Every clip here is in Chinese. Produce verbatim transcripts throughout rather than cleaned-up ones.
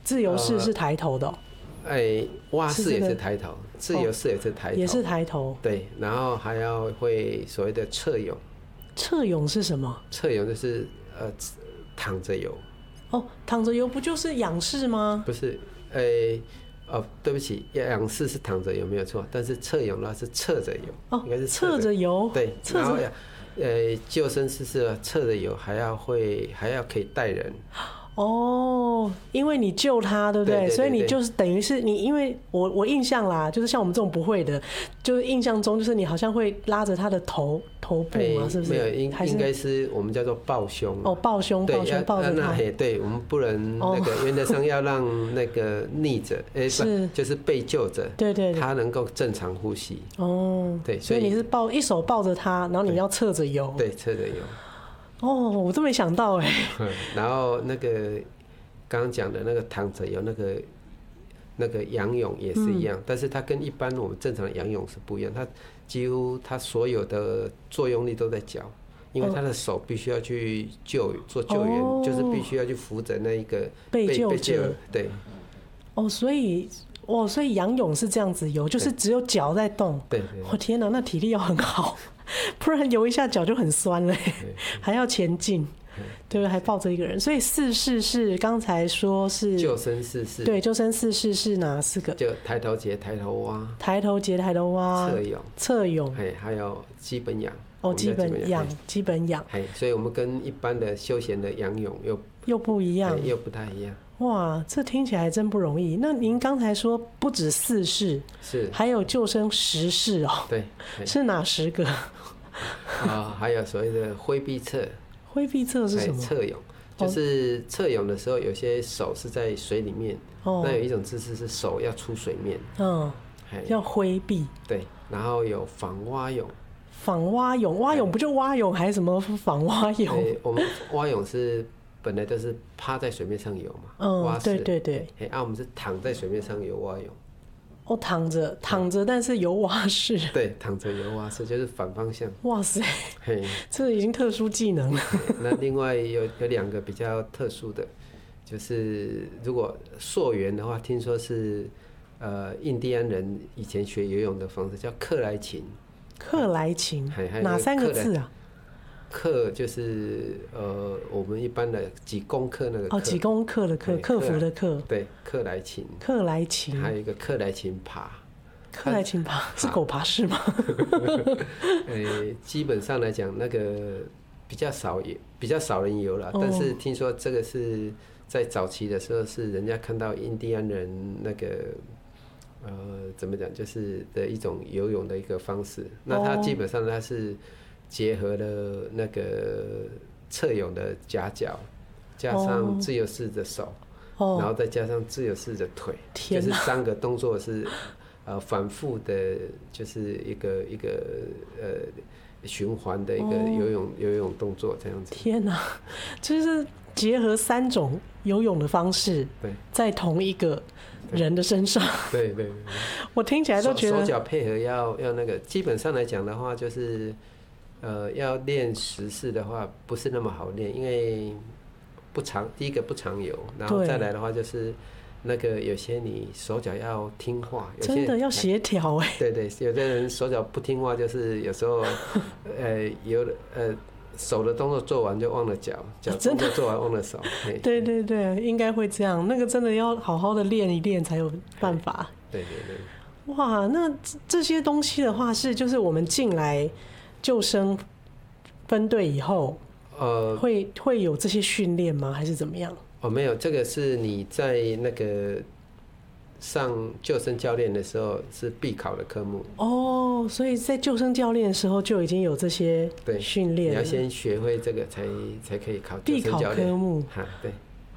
自由式是抬头的、喔。 哎、呃，蛙式也是抬头，自由式也是抬头， 也是抬头。 对，然后还要会所谓的侧泳。 侧泳是什么？ 侧泳就是呃躺着游。 哦，躺着游不就是仰式吗？ 不是，哎、欸。哦，对不起，仰式是躺着游没有错，但是侧泳的话是侧着游， 哦， 应该是侧着游。 对， 侧着。呃，救生式是侧着游，还要会，还要可以带人。 哦，因为你救他，对不 对, 对, 对, 对, 对？所以你就是等于是你，因为我我印象啦，就是像我们这种不会的，就是印象中就是你好像会拉着他的头头部嘛，是不是？ 没有，应应该是我们叫做抱胸。 哦，抱胸，抱胸，抱着他。 那对，我们不能那个原则上要让那个逆着，哎，是就是被救者， 对对， 他能够正常呼吸。 哦， 对， 所以你是抱一手抱着他，然后你要侧着游。 对，侧着游。 哦，我都没想到哎。 然后那个刚刚讲的那个躺着游那个那个仰泳也是一样，嗯、但是它跟一般我们正常的仰泳是不一样，它几乎它所有的作用力都在脚，因为他的手必须要去救做救援，哦、就是必须要去扶着那一个被救者。 对。 哦，所以哦，所以仰泳是这样子游，就是只有脚在动。 对对。 我、哦、天哪，那体力要很好。不然游一下脚就很酸了，还要前进，对不对？还抱着一个人，所以四式是刚才说是救生四式， 对，救生四式是哪四个？ 就抬头节、抬头蛙、 抬头节、抬头蛙、 侧泳、 侧泳， 还有基本仰。 哦，基本仰，基本仰。 所以我们跟一般的休闲的仰泳又又不一样， 又不太一样。 哇，这听起来还真不容易。那您刚才说不止四式， 是还有救生十式哦？ 对， 是哪十个？ 啊，还有所谓的挥臂侧。 挥臂侧是什么？ 侧泳，就是侧泳的时候，有些手是在水里面，哦、那有一种姿势是手要出水面， 嗯，要挥臂。 对，然后有仿蛙泳。 仿蛙泳，蛙泳不就蛙泳，还是什么仿蛙泳？ 我们蛙泳是本来都是趴在水面上游嘛， 嗯， 蛙式对对对。 哎，啊，我们是躺在水面上游蛙泳。 哦，躺着躺着，但是游蛙式。 对，躺着游蛙式就是反方向。 哇塞， 嘿， 这已经特殊技能了。 那另外有有两个比较特殊的，就是如果溯源的话，听说是呃印第安人以前学游泳的方式叫克莱琴。 克莱琴，哪三个字啊？ 克就是呃我们一般的几公克那个克， 哦，几公克的克，克服的克。 对，克莱琴。 克莱琴。 还有一个克莱琴爬。 克莱琴爬是狗爬式吗？ 呃，基本上来讲，那个比较少也比较少人游了，哦、但是听说这个是在早期的时候是人家看到印第安人那个。呃，怎么讲，就是的一种游泳的一个方式。那它基本上它是结合了那个侧泳的夹脚，加上自由式的手，哦、然后再加上自由式的腿，就是三个动作是呃反复的，就是一个一个呃循环的一个游泳、哦、游泳动作这样子。 天哪，就是结合三种游泳的方式， 对， 在同一个人的身上。 对对对， 我听起来都觉得手, 手脚配合要要那个，基本上来讲的话，就是呃要练十式的话，不是那么好练，因为不常第一个不常游，然后再来的话就是那个有些你手脚要听话，有些真的要协调哎。 对对，有的人手脚不听话，就是有时候呃有的呃。手的动作做完就忘了脚，脚动作做完忘了手。 对对对，应该会这样。那个真的要好好的练一练才有办法。 对对对。 哇，那这些东西的话是就是我们进来救生分队以后，呃，会会有这些训练吗？还是怎么样？ 哦，没有，这个是你在那个上救生教练的时候是必考的科目哦，所以在救生教练的时候就已经有这些训练， 你要先学会这个才才可以考救生教练必考科目。 哈，对。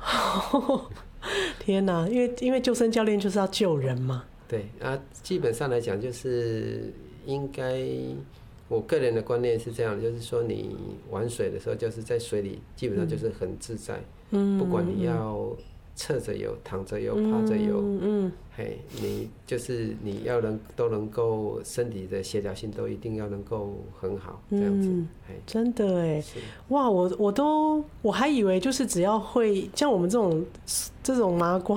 天哪，因为因为救生教练就是要救人嘛。 对啊，基本上来讲就是应该，我个人的观念是这样，就是说你玩水的时候就是在水里基本上就是很自在，嗯，不管你要侧着游、躺着游、趴着游，嗯嗯，嘿，你就是你要能都能够身体的协调性都一定要能够很好，这样子，嗯， 真的哎，哇，我我都我还以为就是只要会像我们这种这种麻瓜，